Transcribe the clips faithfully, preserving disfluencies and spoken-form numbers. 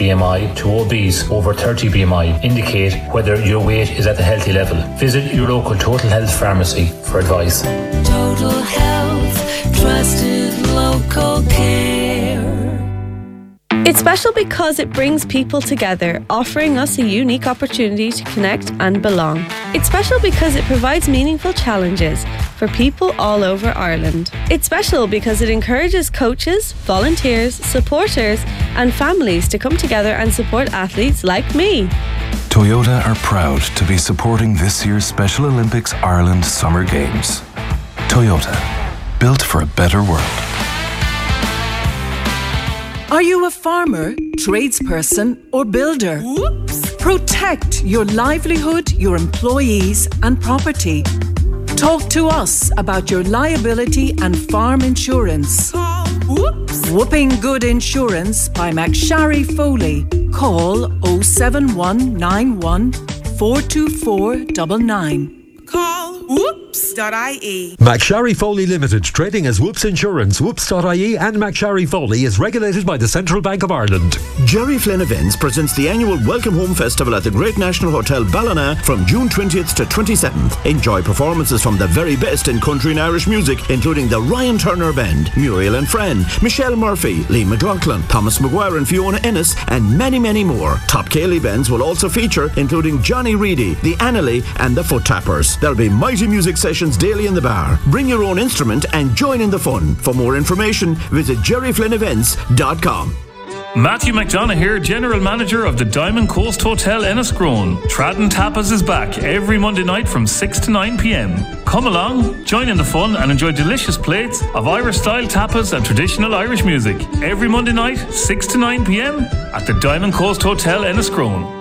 B M I to obese over thirty B M I indicate whether your weight is at the healthy level. Visit your local Total Health pharmacy for advice. Total Health, trusted local care. It's special because it brings people together, offering us a unique opportunity to connect and belong. It's special because it provides meaningful challenges for people all over Ireland. It's special because it encourages coaches, volunteers, supporters and families to come together and support athletes like me. Toyota are proud to be supporting this year's Special Olympics Ireland Summer Games. Toyota, built for a better world. Are you a farmer, tradesperson or builder? Whoops. Protect your livelihood, your employees and property. Talk to us about your liability and farm insurance. Call Whoops. Whooping Good Insurance by McSharry Foley. Call oh seven one nine one, four two four nine nine. Call whoops dot I E. McSharry Foley Limited, trading as Whoops Insurance. Whoops dot I E and McSharry Foley is regulated by the Central Bank of Ireland. Jerry Flynn Events presents the annual Welcome Home Festival at the Great National Hotel Ballina from June twentieth to twenty-seventh. Enjoy performances from the very best in country and Irish music, including the Ryan Turner Band, Muriel and Fran, Michelle Murphy, Lee McLaughlin, Thomas Maguire and Fiona Ennis, and many, many more. Top Cayley bands will also feature, including Johnny Reedy, the Annalee and the Foot Tappers. There'll be mighty music sessions daily in the bar. Bring your own instrument and join in the fun. For more information, visit jerry flynn events dot com. Matthew McDonough here, General Manager of the Diamond Coast Hotel Enniscrone. Tradden Tapas is back every Monday night from six to nine p.m. Come along, join in the fun and enjoy delicious plates of Irish-style tapas and traditional Irish music. Every Monday night, six to nine p.m. at the Diamond Coast Hotel Enniscrone.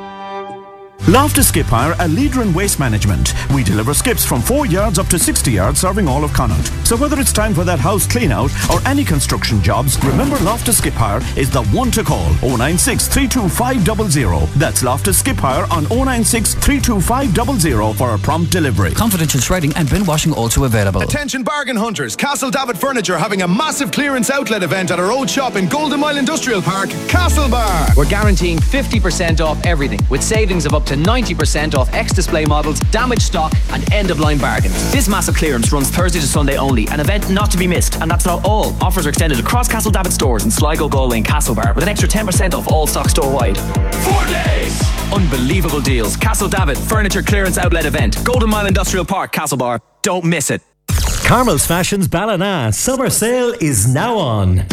Loftus Skip Hire, a leader in waste management. We deliver skips from four yards up to sixty yards, serving all of Connaught. So whether it's time for that house clean out or any construction jobs, remember Loftus Skip Hire is the one to call. oh nine six, three two five zero zero. That's Loftus Skip Hire on oh nine six, three two five zero zero for a prompt delivery. Confidential shredding and bin washing also available. Attention bargain hunters, Castle David Furniture having a massive clearance outlet event at our old shop in Golden Mile Industrial Park, Castlebar. We're guaranteeing fifty percent off everything, with savings of up to ninety percent off ex-display models, damaged stock and end-of-line bargains. This massive clearance runs Thursday to Sunday only, an event not to be missed. And that's not all. Offers are extended across Castle David stores in Sligo, Galway and Castlebar, with an extra ten percent off all stock store-wide. Four days! Unbelievable deals. Castle David Furniture Clearance Outlet Event, Golden Mile Industrial Park, Castlebar. Don't miss it. Carmel's Fashions Ballina summer sale is now on.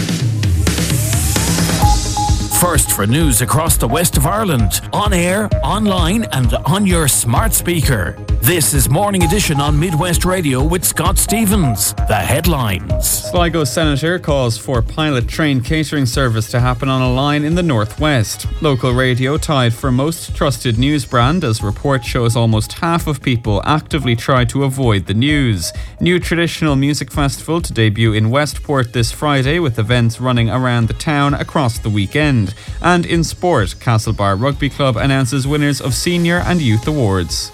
First for news across the west of Ireland, on air, online and on your smart speaker. This is Morning Edition on Midwest Radio with Scott Stevens. The headlines. Sligo Senator calls for pilot train catering service to happen on a line in the northwest. Local radio tied for most trusted news brand as report shows almost half of people actively try to avoid the news. New traditional music festival to debut in Westport this Friday with events running around the town across the weekend. And in sport, Castlebar Rugby Club announces winners of senior and youth awards.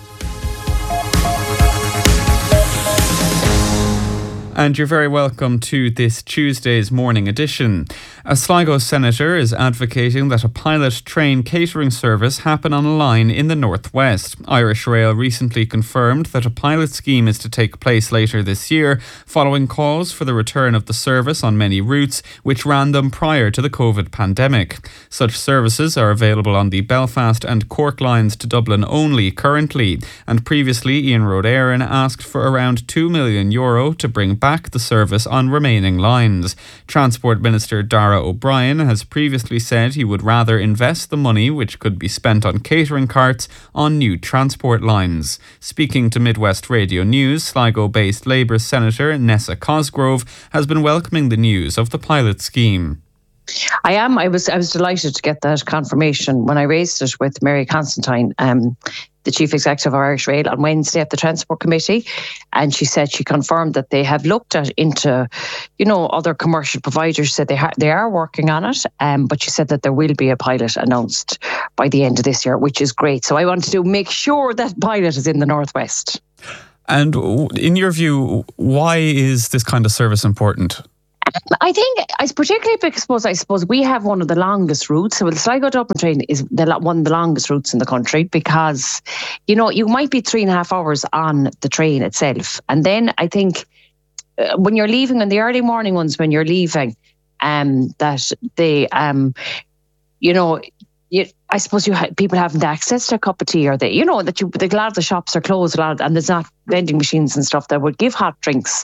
And you're very welcome to this Tuesday's Morning Edition. A Sligo senator is advocating that a pilot train catering service happen on a line in the northwest. Irish Rail recently confirmed that a pilot scheme is to take place later this year, following calls for the return of the service on many routes which ran them prior to the COVID pandemic. Such services are available on the Belfast and Cork lines to Dublin only currently, and previously Ian Road Éireann asked for around two million euro to bring back back the service on remaining lines. Transport Minister Dara O'Brien has previously said he would rather invest the money which could be spent on catering carts on new transport lines. Speaking to Midwest Radio News, Sligo-based Labour Senator Nessa Cosgrove has been welcoming the news of the pilot scheme. I am. I was I was delighted to get that confirmation when I raised it with Mary Constantine, um, the Chief Executive of Irish Rail, on Wednesday at the Transport Committee. And she said she confirmed that they have looked at into, you know, other commercial providers, said they, ha- they are working on it. Um, but she said that there will be a pilot announced by the end of this year, which is great. So I wanted to make sure that pilot is in the Northwest. And in your view, why is this kind of service important? I think, I particularly because I suppose we have one of the longest routes. So the Sligo Dublin train is the, one of the longest routes in the country because, you know, you might be three and a half hours on the train itself. And then I think uh, when you're leaving in the early morning ones, when you're leaving, um, that they, um, you know, you, I suppose you ha- people haven't access to a cup of tea, or they, you know, that you, the, a lot of the shops are closed, a lot of, and there's not vending machines and stuff that would give hot drinks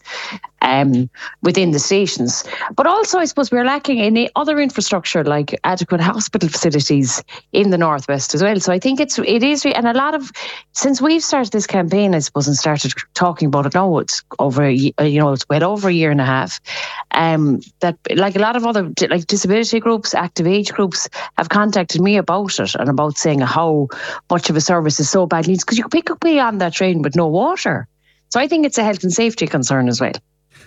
um, within the stations. But also, I suppose we're lacking in other infrastructure like adequate hospital facilities in the northwest as well. So I think it's it is, and a lot of since we've started this campaign, I suppose, and started talking about it now, it's over, a, you know, it's well over a year and a half. Um, that like a lot of other like disability groups, active age groups have contacted me about it and about saying how much of a service is so bad needs, because you can pick up me on that train with no water. So I think it's a health and safety concern as well.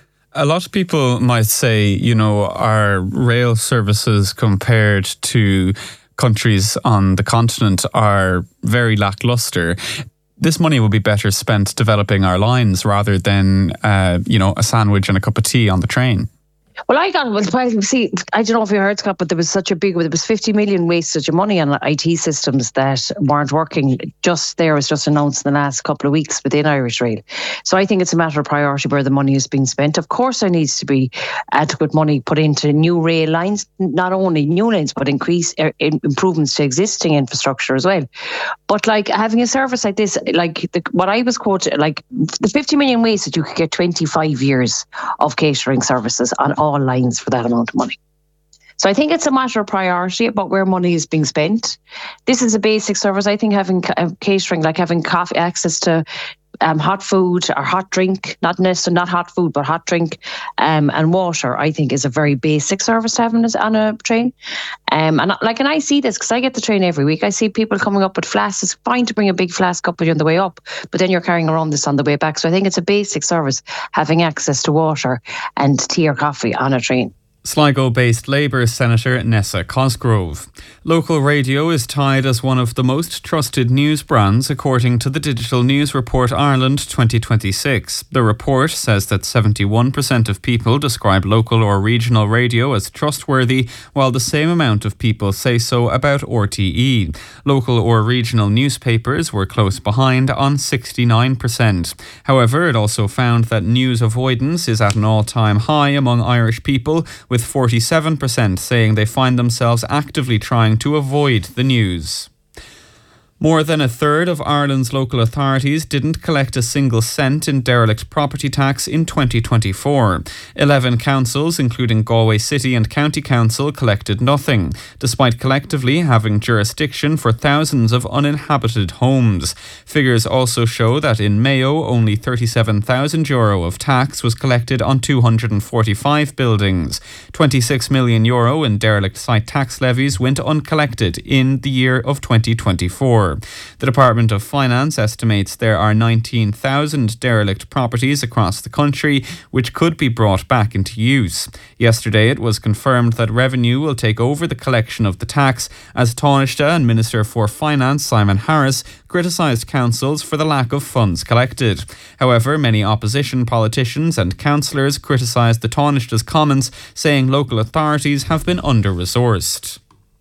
A lot of people might say, you know, our rail services compared to countries on the continent are very lackluster. This money will be better spent developing our lines rather than, uh, you know, a sandwich and a cup of tea on the train. Well, I got, well, see, I don't know if you heard, Scott, but there was such a big, there was fifty million wastage of money on I T systems that weren't working. Just there was just announced in the last couple of weeks within Irish Rail. So I think it's a matter of priority where the money is being spent. Of course, there needs to be adequate money put into new rail lines, not only new lines, but increase uh, improvements to existing infrastructure as well. But like having a service like this, like the, what I was quoted, like the fifty million wasted, you could get twenty-five years of catering services on all all lines for that amount of money. So I think it's a matter of priority about where money is being spent. This is a basic service. I think having uh, catering, like having coffee, access to um, hot food or hot drink, not necessarily not hot food, but hot drink um, and water, I think is a very basic service to have on a train. Um, and like, and I see this because I get the train every week. I see people coming up with flasks. It's fine to bring a big flask up with you on the way up, but then you're carrying around this on the way back. So I think it's a basic service, having access to water and tea or coffee on a train. Sligo-based Labour Senator Nessa Cosgrove. Local radio is tied as one of the most trusted news brands according to the Digital News Report Ireland twenty twenty-six. The report says that seventy-one percent of people describe local or regional radio as trustworthy, while the same amount of people say so about R T E. Local or regional newspapers were close behind on sixty-nine percent. However, it also found that news avoidance is at an all-time high among Irish people, with forty-seven percent saying they find themselves actively trying to avoid the news. More than a third of Ireland's local authorities didn't collect a single cent in derelict property tax in twenty twenty-four. Eleven councils, including Galway City and County Council, collected nothing, despite collectively having jurisdiction for thousands of uninhabited homes. Figures also show that in Mayo, only thirty-seven thousand euro of tax was collected on two hundred forty-five buildings. twenty-six million euro in derelict site tax levies went uncollected in the year of twenty twenty-four. The Department of Finance estimates there are nineteen thousand derelict properties across the country which could be brought back into use. Yesterday it was confirmed that Revenue will take over the collection of the tax, as Taoiseach and Minister for Finance Simon Harris criticised councils for the lack of funds collected. However, many opposition politicians and councillors criticised the Taoiseach's comments, saying local authorities have been under-resourced.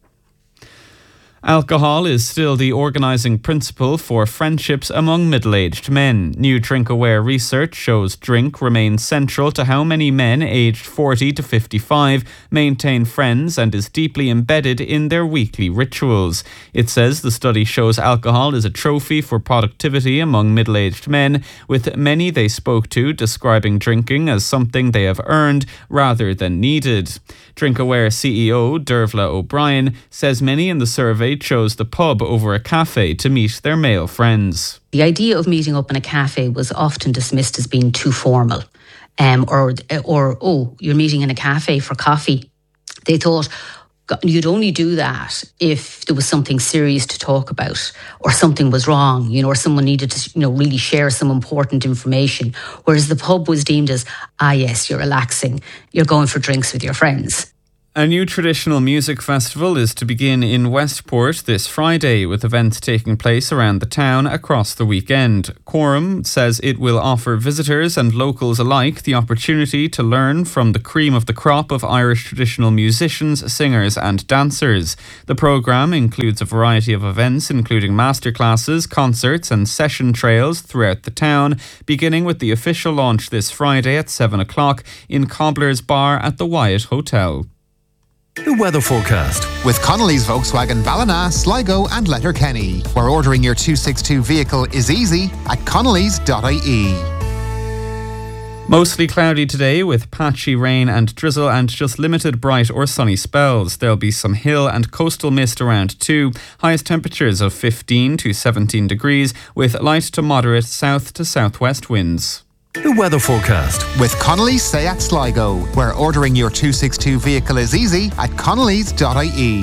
Alcohol is still the organising principle for friendships among middle-aged men. New Drinkaware research shows drink remains central to how many men aged forty to fifty-five maintain friends and is deeply embedded in their weekly rituals. It says the study shows alcohol is a trophy for productivity among middle-aged men, with many they spoke to describing drinking as something they have earned rather than needed. Drinkaware C E O Dervla O'Brien says many in the survey chose the pub over a cafe to meet their male friends. The idea of meeting up in a cafe was often dismissed as being too formal. Um, or, or, oh, you're meeting in a cafe for coffee. They thought you'd only do that if there was something serious to talk about, or something was wrong, you know, or someone needed to, you know, really share some important information. Whereas the pub was deemed as, ah, yes, you're relaxing, you're going for drinks with your friends. A new traditional music festival is to begin in Westport this Friday, with events taking place around the town across the weekend. Quorum says it will offer visitors and locals alike the opportunity to learn from the cream of the crop of Irish traditional musicians, singers and dancers. The programme includes a variety of events, including masterclasses, concerts and session trails throughout the town, beginning with the official launch this Friday at seven o'clock in Cobbler's Bar at the Wyatt Hotel. The weather forecast. With Connolly's Volkswagen Ballina, Sligo and Letterkenny, where ordering your two sixty-two vehicle is easy at connellys dot I E. Mostly cloudy today with patchy rain and drizzle and just limited bright or sunny spells. There'll be some hill and coastal mist around too. Highest temperatures of fifteen to seventeen degrees with light to moderate south to southwest winds. The weather forecast. With Connolly's Seat Sligo, where ordering your two sixty-two vehicle is easy at connellys dot I E.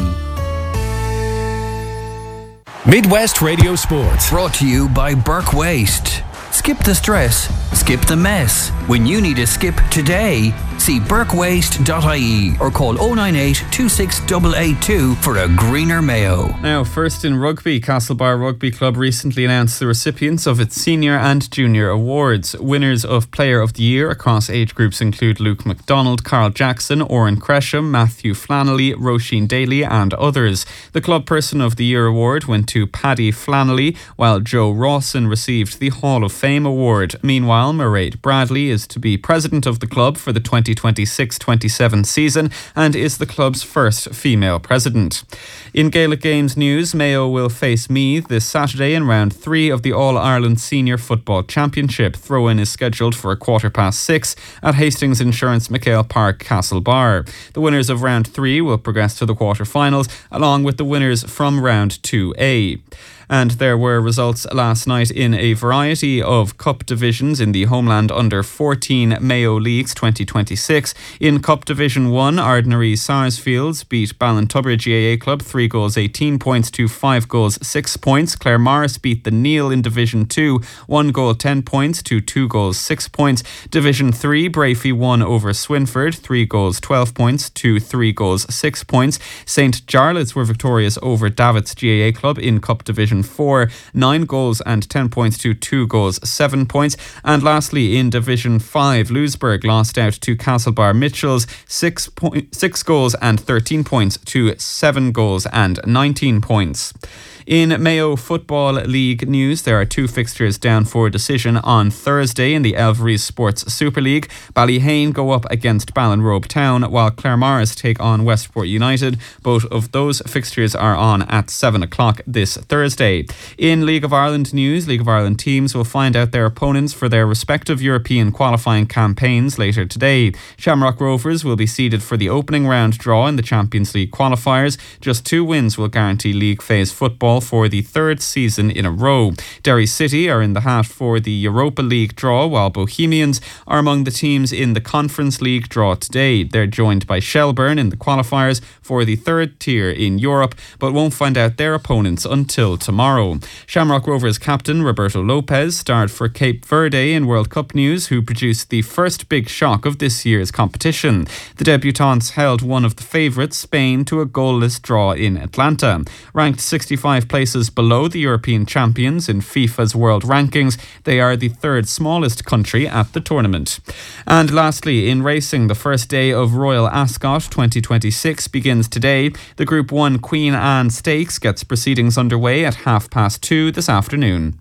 Midwest Radio Sports. Brought to you by Burke Waste. Skip the stress, skip the mess. When you need a skip today, see burke waste dot I E or call oh nine eight, two six eight eight two for a greener Mayo. Now, first in rugby, Castlebar Rugby Club recently announced the recipients of its senior and junior awards. Winners of Player of the Year across age groups include Luke MacDonald, Carl Jackson, Oren Cresham, Matthew Flannelly, Roisin Daly and others. The Club Person of the Year award went to Paddy Flannelly, while Joe Rawson received the Hall of Fame award. Meanwhile, Mairead Bradley is to be president of the club for the twenty twenty-six twenty-seven season and is the club's first female president. In Gaelic Games news, Mayo will face Meath this Saturday in round three of the All-Ireland Senior Football Championship. Throw-in is scheduled for a quarter past six at Hastings Insurance McHale Park, Castlebar. The winners of round three will progress to the quarter-finals, along with the winners from round two A. And there were results last night in a variety of cup divisions in the Homeland Under fourteen Mayo Leagues twenty twenty-six. In Cup Division one, Ardnary Sarsfields beat Ballintubber G A A Club three goals eighteen points to five goals six points. Clare Morris beat the Neil in Division two one goal ten points to two goals six points. Division three, Brafey won over Swinford three goals twelve points to three goals six points. Saint Jarlath's were victorious over Davitt's G A A Club in Cup Division four, nine goals and ten points to two goals seven points. And lastly, in Division five, Louisburg lost out to Castlebar Mitchells six, point, six goals and thirteen points to seven goals and nineteen points. In Mayo Football League news, there are two fixtures down for decision on Thursday in the Elveries Sports Super League. Ballyhane go up against Ballinrobe Town, while Claremorris take on Westport United. Both of those fixtures are on at seven o'clock this Thursday. In League of Ireland news, League of Ireland teams will find out their opponents for their respective European qualifying campaigns later today. Shamrock Rovers will be seeded for the opening round draw in the Champions League qualifiers. Just two wins will guarantee league phase football for the third season in a row. Derry City are in the hat for the Europa League draw, while Bohemians are among the teams in the Conference League draw today. They're joined by Shelburne in the qualifiers for the third tier in Europe, but won't find out their opponents until tomorrow. Shamrock Rovers captain Roberto Lopez starred for Cape Verde in World Cup news, who produced the first big shock of this year's competition. The debutants held one of the favourites, Spain, to a goalless draw in Atlanta. Ranked sixty-five places below the European champions in FIFA's world rankings, they are the third smallest country at the tournament. And lastly, in racing, the first day of Royal Ascot twenty twenty-six begins today. The Group one Queen Anne Stakes gets proceedings underway at half past two this afternoon.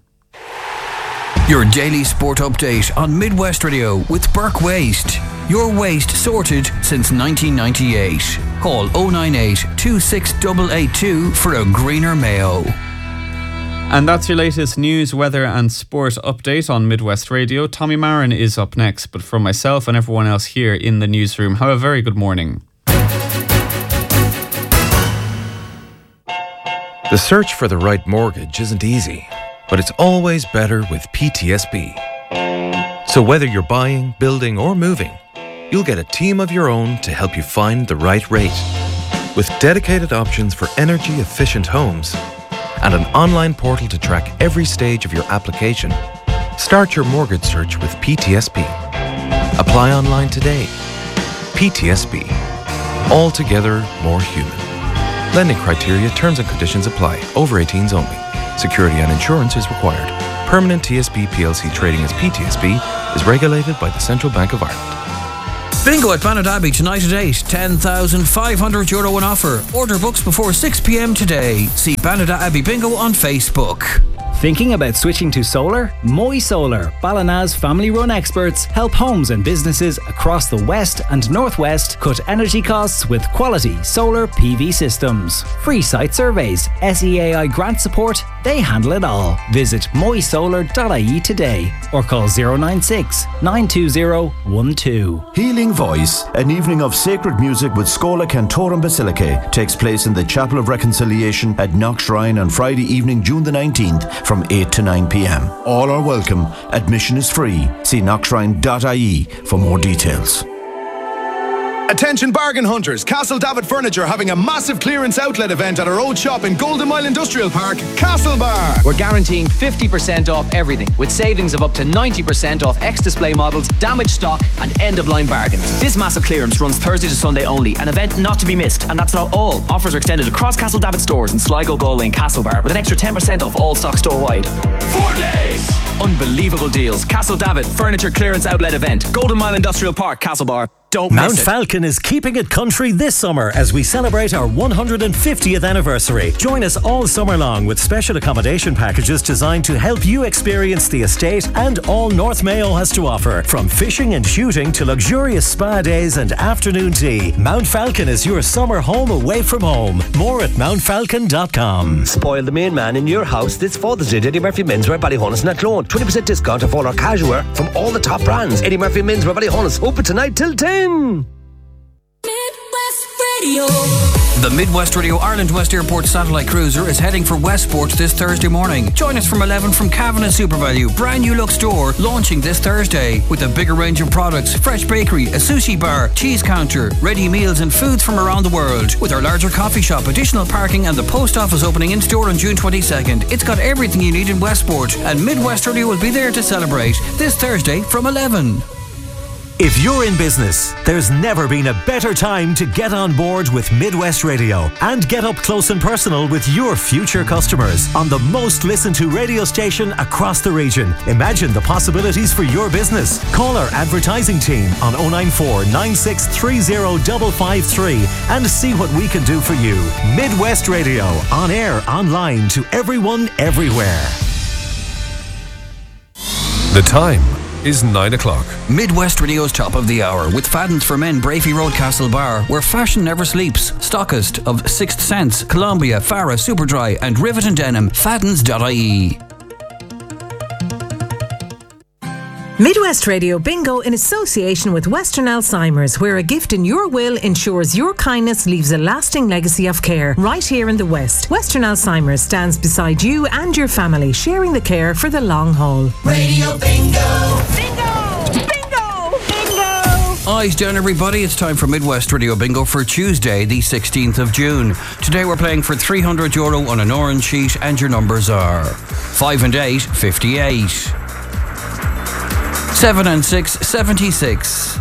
Your daily sport update on Midwest Radio with Burke Waste. Your waste sorted since nineteen ninety-eight. Call oh nine eight, two six eight eight two for a greener Mayo. And that's your latest news, weather and sport update on Midwest Radio. Tommy Marin is up next, but for myself and everyone else here in the newsroom, have a very good morning. The search for the right mortgage isn't easy, but it's always better with P T S B. So whether you're buying, building or moving, you'll get a team of your own to help you find the right rate. With dedicated options for energy-efficient homes and an online portal to track every stage of your application, start your mortgage search with P T S B. Apply online today. P T S B. altogether more human. Lending criteria, terms and conditions apply. Over eighteens only. Security and insurance is required. Permanent T S B P L C trading as P T S B is regulated by the Central Bank of Ireland. Bingo at Bannadabbey tonight at eight. ten thousand five hundred euro in offer. Order books before six p.m. today. See Bannadabbey Bingo on Facebook. Thinking about switching to solar? Moy Solar, Ballina's family-run experts, help homes and businesses across the west and northwest cut energy costs with quality solar P V systems. Free site surveys, S E A I grant support, they handle it all. Visit moy solar dot I E today or call zero nine six, nine two zero, one two. Healing Voice, an evening of sacred music with Schola Cantorum Basilicae, takes place in the Chapel of Reconciliation at Knock Shrine on Friday evening, June the nineteenth from eight to nine p.m. All are welcome. Admission is free. See knock shrine dot I E for more details. Attention bargain hunters, Castle David Furniture having a massive clearance outlet event at our old shop in Golden Mile Industrial Park, Castlebar. We're guaranteeing fifty percent off everything, with savings of up to ninety percent off X-Display models, damaged stock and end-of-line bargains. This massive clearance runs Thursday to Sunday only, an event not to be missed. And that's not all. Offers are extended across Castle David stores in Sligo, Galway and Castlebar, with an extra ten percent off all stock store-wide. Four days! Unbelievable deals. Castle David Furniture Clearance Outlet Event, Golden Mile Industrial Park, Castlebar. Don't Mount miss it. Falcon is keeping it country this summer as we celebrate our one hundred fiftieth anniversary. Join us all summer long with special accommodation packages designed to help you experience the estate and all North Mayo has to offer. From fishing and shooting to luxurious spa days and afternoon tea, Mount Falcon is your summer home away from home. More at mount falcon dot com. Spoil the main man in your house this Father's Day. Eddie Murphy Menswear, Ballyhonus and Athlone. twenty percent discount off all our casual from all the top brands. Eddie Murphy Menswear, Ballyhonus. Open tonight till ten. Midwest Radio. The Midwest Radio Ireland West Airport satellite cruiser is heading for Westport this Thursday morning. Join us from eleven from Kavanagh SuperValue, brand new look store, launching this Thursday with a bigger range of products, fresh bakery, a sushi bar, cheese counter, ready meals and foods from around the world. With our larger coffee shop, additional parking and the post office opening in store on June twenty-second. It's got everything you need in Westport, and Midwest Radio will be there to celebrate this Thursday from eleven. If you're in business, there's never been a better time to get on board with Midwest Radio and get up close and personal with your future customers on the most listened to radio station across the region. Imagine the possibilities for your business. Call our advertising team on oh nine four, nine six three oh, five five three and see what we can do for you. Midwest Radio, on air, online, to everyone, everywhere. The time is nine o'clock. Midwest Radio's top of the hour with Fadden's for Men, Brafey Road, Castlebar, where fashion never sleeps. Stockist of Sixth Sense, Columbia, Farah, Superdry and Rivet and Denim. Faddens dot I E. Midwest Radio Bingo in association with Western Alzheimer's, where a gift in your will ensures your kindness leaves a lasting legacy of care right here in the West. Western Alzheimer's stands beside you and your family, sharing the care for the long haul. Radio Bingo! Bingo! Bingo! Bingo! Eyes down, everybody. It's time for Midwest Radio Bingo for Tuesday, the sixteenth of June. Today we're playing for three hundred euro on an orange sheet, and your numbers are five and eight, fifty-eight. Seven and six, seventy-six.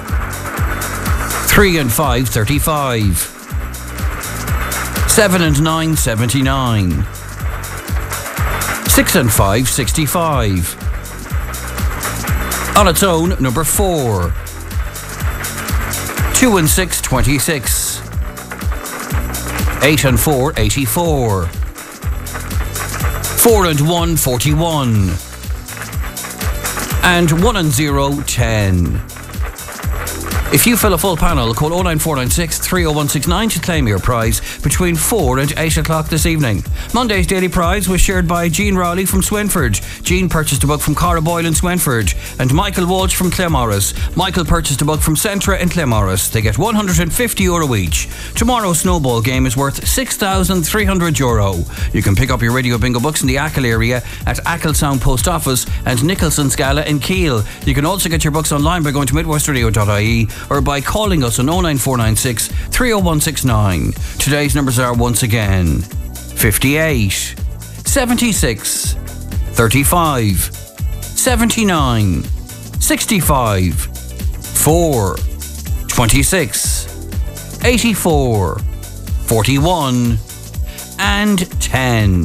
Three and five, thirty-five. Seven and nine, seventy-nine. Six and five, sixty-five. On its own, number four. Two and six, twenty-six. Eight and four, eighty-four. Four and one, forty-one. And one and zero, ten. If you fill a full panel, call oh nine four nine six, three oh one six nine to claim your prize between four and eight o'clock this evening. Monday's daily prize was shared by Jean Rowley from Swinford. Jean purchased a book from Cara Boyle in Swinford. And Michael Walsh from Clemorris. Michael purchased a book from Centra in Clemorris. They get one hundred fifty euro each. Tomorrow's snowball game is worth six thousand three hundred euro. You can pick up your Radio Bingo books in the Achill area at Achill Sound Post Office and Nicholson Scala in Keele. You can also get your books online by going to midwest radio dot I E or by calling us on oh nine four nine six, three oh one six nine. Today's numbers are once again fifty-eight, seventy-six, thirty-five, seventy-nine, sixty-five, four, twenty-six, eighty-four, forty-one, and ten.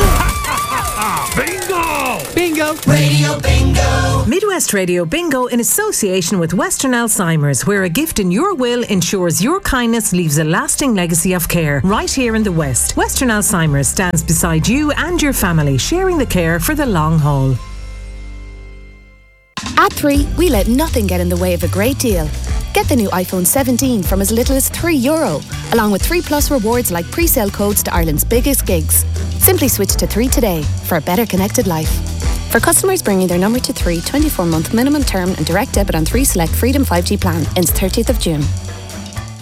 Bingo! Bingo! Radio Bingo! Midwest Radio Bingo in association with Western Alzheimer's, where a gift in your will ensures your kindness leaves a lasting legacy of care right here in the West. Western Alzheimer's stands beside you and your family, sharing the care for the long haul. At three, we let nothing get in the way of a great deal. Get the new iPhone seventeen from as little as three euro, along with three plus rewards like pre-sale codes to Ireland's biggest gigs. Simply switch to three today for a better connected life. For customers bringing their number to three, twenty-four month minimum term and direct debit on three select Freedom five G plan ends thirtieth of June.